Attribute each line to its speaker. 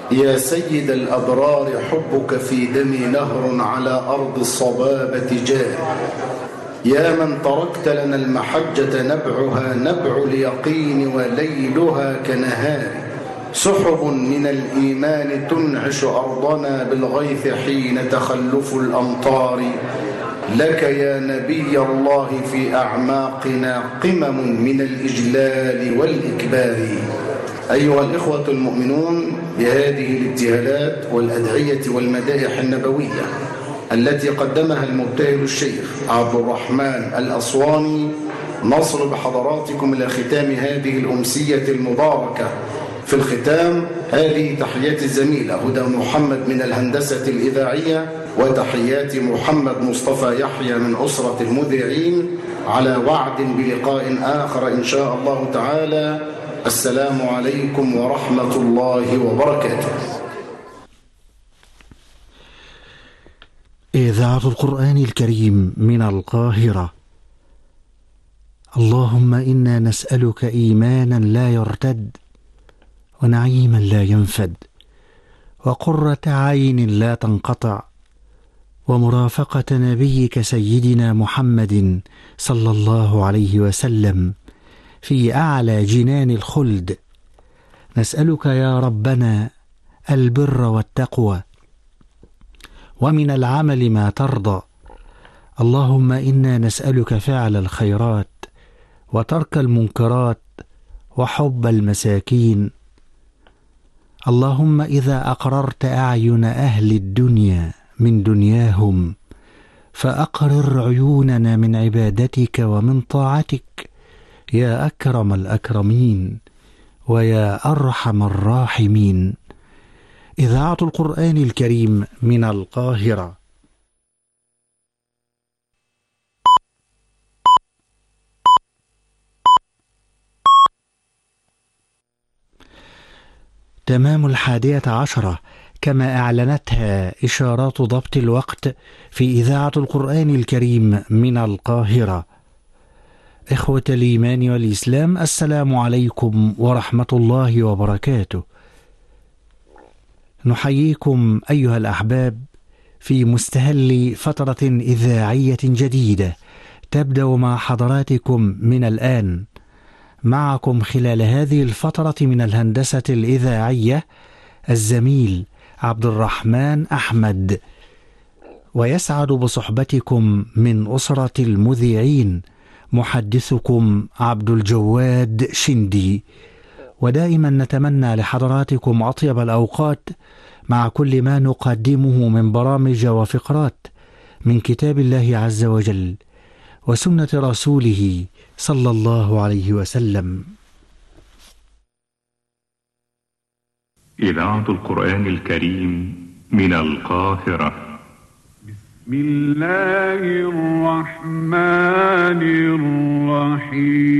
Speaker 1: يا سيد الأبرار حبك في دمي نهر على أرض الصبابة جاري. يا من تركت لنا المحجة نبعها نبع اليقين وليلها كنهار. سحب من الإيمان تنعش أرضنا بالغيث حين تخلف الأمطار. لك يا نبي الله في أعماقنا قمم من الإجلال والإكبار. أيها الإخوة المؤمنون، بهذه الابتهالات والأدعية والمدائح النبوية التي قدمها المبتهل الشيخ عبد الرحمن الأسواني، نصل بحضراتكم إلى ختام هذه الأمسية المباركة. في الختام هذه تحيات الزميلة هدى محمد من الهندسة الإذاعية، وتحيات محمد مصطفى يحيى من أسرة المذيعين، على وعد بلقاء آخر إن شاء الله تعالى. السلام عليكم ورحمة الله وبركاته.
Speaker 2: إذاعة القرآن الكريم من القاهرة. اللهم إنا نسألك إيمانا لا يرتد، ونعيما لا ينفد، وقرة عين لا تنقطع، ومرافقة نبيك سيدنا محمد صلى الله عليه وسلم في أعلى جنان الخلد. نسألك يا ربنا البر والتقوى، ومن العمل ما ترضى. اللهم إنا نسألك فعل الخيرات وترك المنكرات وحب المساكين. اللهم إذا أقررت أعين أهل الدنيا من دنياهم فأقرر عيوننا من عبادتك ومن طاعتك يا أكرم الأكرمين ويا أرحم الراحمين. إذاعة القرآن الكريم من القاهرة. تمام 11 كما أعلنتها إشارات ضبط الوقت في إذاعة القرآن الكريم من القاهرة. إخوة الإيمان والإسلام، السلام عليكم ورحمة الله وبركاته. نحييكم أيها الأحباب في مستهل فترة إذاعية جديدة تبدأ مع حضراتكم من الآن. معكم خلال هذه الفترة من الهندسة الإذاعية الزميل عبد الرحمن أحمد، ويسعد بصحبتكم من أسرة المذيعين محدثكم عبد الجواد شندي. ودائما نتمنى لحضراتكم أطيب الأوقات مع كل ما نقدمه من برامج وفقرات من كتاب الله عز وجل وسنة رسوله صلى الله عليه وسلم.
Speaker 3: إذاعة القرآن الكريم من القاهرة. بسم الله الرحمن الرحيم.